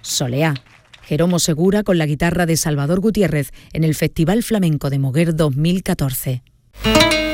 Soleá. Jeromo Segura con la guitarra de Salvador Gutiérrez en el Festival Flamenco de Moguer 2014.